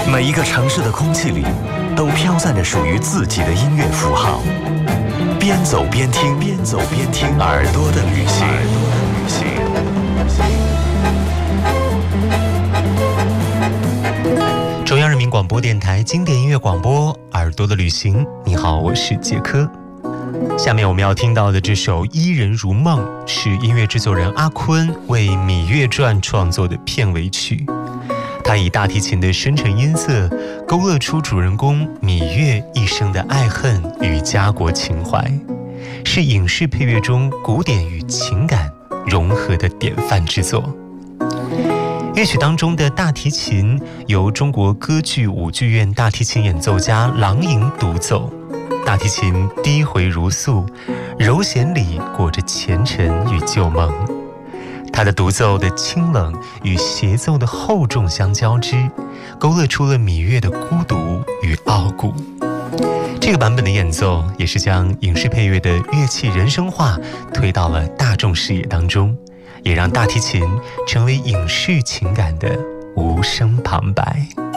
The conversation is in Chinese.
每一个城市的空气里，都飘散着属于自己的音乐符号。边走边听，边走边听，耳朵的旅行。 中央人民广播电台经典音乐广播《耳朵的旅行》。你好，我是杰科。下面我们要听到的这首《伊人如梦》是音乐制作人阿坤为《芈月传》创作的片尾曲。他以大提琴的深沉音色勾勒出主人公芈月一生的爱恨与家国情怀，是影视配乐中古典与情感融合的典范之作。乐曲当中的大提琴由中国歌剧舞剧院大提琴演奏家郎莹独奏，大提琴低回如诉，柔弦里裹着前尘与旧梦。他的独奏的清冷与协奏的厚重相交织，勾勒出了芈月的孤独与傲骨。这个版本的演奏也是将影视配乐的乐器人声化推到了大众视野当中，也让大提琴成为影视情感的无声旁白。